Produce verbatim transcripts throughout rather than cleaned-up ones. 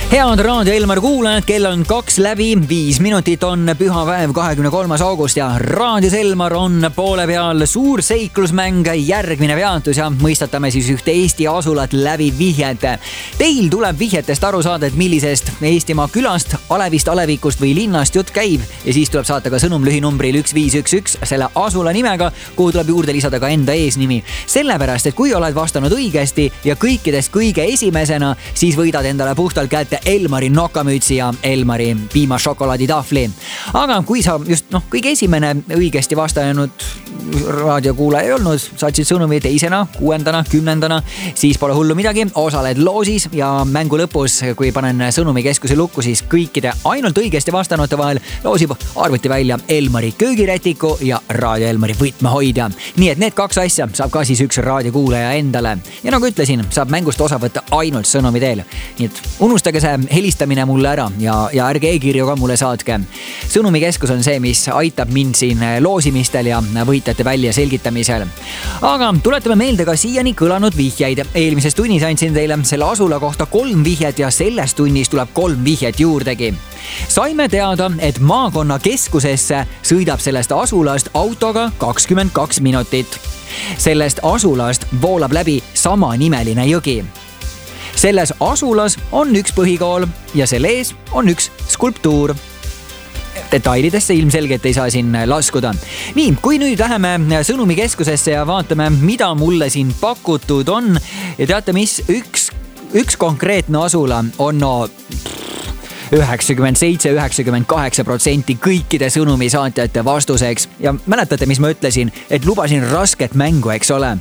Head Raadio Elmar kuulajad, kell on kaks läbi, viis minutit on pühapäev, kahekümne kolmas august ja Raadios Elmar on poole peal suur seiklusmäng, järgmine peatus ja mõistatame siis ühte Eesti asulat läbi vihjete. Teil tuleb vihjetest aru saada, et millisest Eestimaa külast, alevist, alevikust või linnast jutt käib ja siis tuleb saata ka sõnum lühinumbril üks viis üks üks selle asula nimega, kuhu tuleb juurde lisada ka enda eesnimi. Sellepärast, et kui oled vastanud õigesti ja kõikidest kõige esimesena, siis võidad endale puhtalt kätte Elmari nokamütsi ja Elmari piimašokolaaditahvli. Aga kui sa just noh, kõige esimene õigesti vastanud raadiokuulaja ei olnud, saatsid sõnumi teisena, kuuendana, kümnendana, siis pole hullu midagi, osaled loosis ja mängu lõpus, kui panen sõnumi keskuse lukku, siis kõikide ainult õigesti vastanute vahel loosib arvuti välja Elmari köögirätiku ja Raadio Elmari võtmehoidja. Nii et need kaks asja saab ka siis üks raadiokuulaja endale. Ja nagu ütlesin, saab mängust osa võtta ainult sõnumi teel. Nii et unustage see helistamine mulle ära ja, ja ärge e-kirju ka mulle saatke. Sõnumi keskus on see, mis aitab mind siin loosimistel ja võitjate välja selgitamisel. Aga tuletame meelde ka siiani kõlanud vihjeid. Eelmises tunnis andsin teile selle asula kohta kolm vihjet ja selles tunnis tuleb kolm vihjet juurdegi. Saime teada, et maakonna keskusesse sõidab sellest asulast autoga kakskümmend kaks minutit. Sellest asulast voolab läbi sama nimeline jõgi. Selles asulas on üks põhikool ja selle ees on üks skulptuur. Detailidesse ilmselgelt ei saa siin laskuda. Nii, kui nüüd läheme sõnumi keskusesse ja vaatame, mida mulle siin pakutud on ja teate, mis üks, üks konkreetne asula on no üheksakümmend seitse üheksakümmend kaheksa protsenti kõikide sõnumi saatjate vastuseks. Ja mäletate, mis ma ütlesin, et lubasin rasket mängu, eks ole?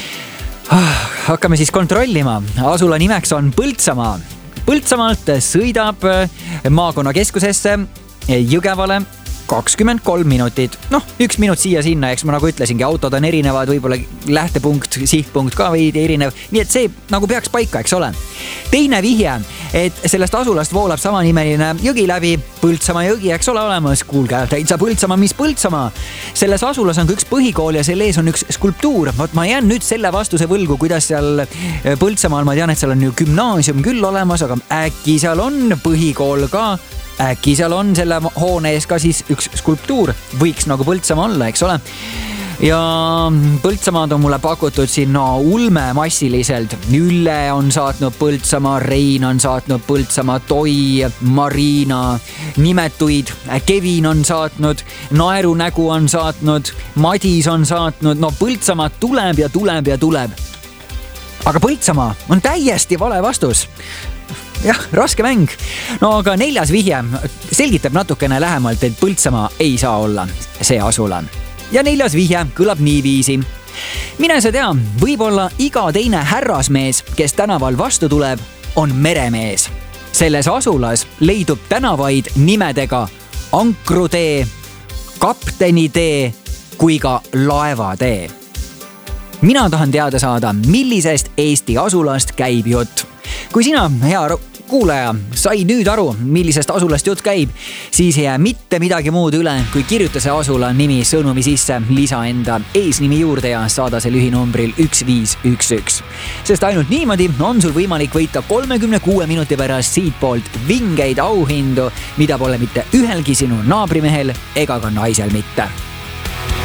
Hakkame siis kontrollima. Asula nimeks on Põltsamaa. Põltsamaalt sõidab maakonna keskusesse Jõgevale kakskümmend kolm minutit. Noh, üks minut siia sinna, eks ma nagu ütlesingi, autod on erinevad, võib-olla lähtepunkt, sihtpunkt ka veidi erinev. Nii et see nagu peaks paika, eks ole. Teine vihje, et sellest asulast voolab samanimeline jõgi läbi. Põltsamaa jõgi, eks ole olemas. Kuulge, täitsa Põltsamaa, mis Põltsamaa? Selles asulas on üks põhikool ja selle ees on üks skulptuur. Vot ma jään nüüd selle vastuse võlgu, kuidas seal Põltsamaal, ma tean, et seal on ju gümnaasium küll olemas, aga äkki seal on põhikool ka. Äkki seal on selle hoone ees ka siis üks skulptuur. Võiks nagu Põltsamaa olla, eks ole. Ja Põltsamaad on mulle pakutud siin no, ulme massiliselt. Ülle on saatnud Põltsamaa, Rein on saatnud Põltsamaa, Toi, Marina, nimetuid. Kevin on saatnud, Naerunägu on saatnud, Madis on saatnud. No Põltsamaad tuleb ja tuleb ja tuleb. Aga Põltsamaa on täiesti vale vastus. Jah, raske mäng. No aga neljas vihje selgitab natukene lähemalt, et Põltsamaa ei saa olla see asula. Ja neljas vihje kõlab niiviisi. Mine sa tea, võib-olla iga teine härrasmees, kes tänaval vastu tuleb, on meremees. Selles asulas leidub tänavaid nimedega Ankrutee, Kaptenitee kui ka Laevatee. Mina tahan teada saada, millisest Eesti asulast käib jutt. Kui sina, hea kuulaja, sai nüüd aru, millisest asulast jutt käib, siis ei jää mitte midagi muud üle, kui kirjuta see asula nimi sõnumi sisse, lisa enda eesnimi juurde ja saada see lühinumbril üks viis üks üks. Sest ainult niimoodi on sul võimalik võita kolmekümne kuue minuti pärast siitpoolt vingeid auhindu, mida pole mitte ühelgi sinu naabrimehel ega ka naisel mitte.